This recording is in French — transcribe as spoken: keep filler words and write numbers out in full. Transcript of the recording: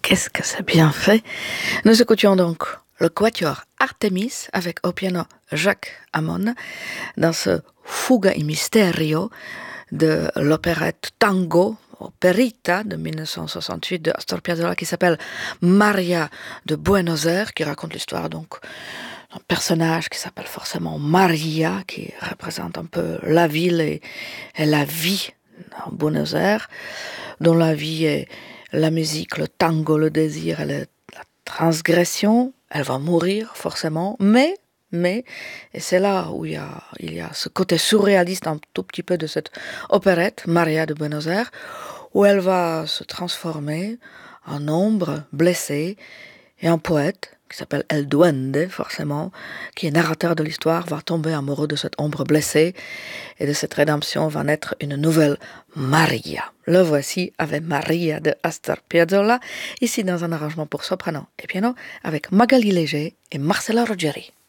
qu'est-ce que c'est bien fait. Nous écoutions donc le quatuor Artemis avec au piano Jacques Amon dans ce Fuga in Misterio de l'opérette Tango Operita de mille neuf cent soixante-huit de Astor Piazzolla qui s'appelle Maria de Buenos Aires, qui raconte l'histoire donc d'un personnage qui s'appelle forcément Maria, qui représente un peu la ville et, et la vie en Buenos Aires, dont la vie est la musique, le tango, le désir et le, la transgression. Elle va mourir forcément, mais mais, et c'est là où il y, a, il y a ce côté surréaliste un tout petit peu de cette opérette, Maria de Buenos Aires, où elle va se transformer en ombre blessée et un poète qui s'appelle El Duende, forcément, qui est narrateur de l'histoire, va tomber amoureux de cette ombre blessée, et de cette rédemption va naître une nouvelle Maria. Le voici avec Maria de Astor Piazzolla, ici dans un arrangement pour soprano et piano, avec Magali Léger et Marcela Ruggeri.